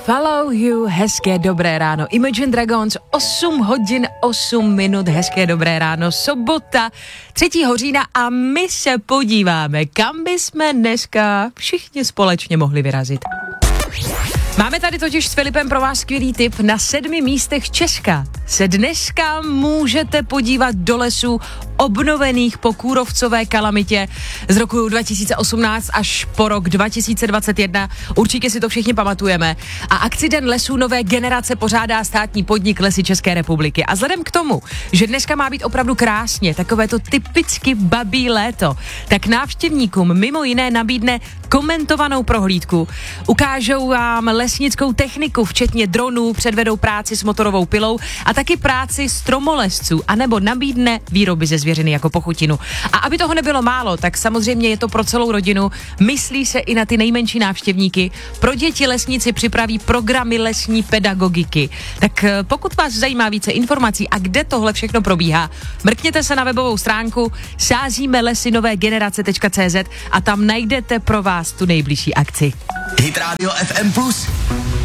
Follow You, hezké dobré ráno. Imagine Dragons, 8 hodin 8 minut, hezké dobré ráno, sobota, 3. října a my se podíváme, kam bychom dneska všichni společně mohli vyrazit. Máme tady totiž s Filipem pro vás skvělý tip. Na 7 místech Česka se dneska můžete podívat do lesů obnovených po kůrovcové kalamitě z roku 2018 až po rok 2021. Určitě si to všichni pamatujeme. A akci Den lesů nové generace pořádá státní podnik Lesy České republiky. A vzhledem k tomu, že dneska má být opravdu krásně, takové to typicky babí léto, tak návštěvníkům mimo jiné nabídne komentovanou prohlídku. Ukážou vám lesnickou techniku, včetně dronů, předvedou práci s motorovou pilou a taky práci stromolesců, anebo nabídne výroby ze zvěřiny jako pochutinu. A aby toho nebylo málo, tak samozřejmě je to pro celou rodinu, myslí se i na ty nejmenší návštěvníky. Pro děti lesníci připraví programy lesní pedagogiky. Tak pokud vás zajímá více informací a kde tohle všechno probíhá, mrkněte se na webovou stránku sázíme-lesy-nové-generace.cz a tam najdete pro vás tu nejbližší akci. Hit Radio FM+.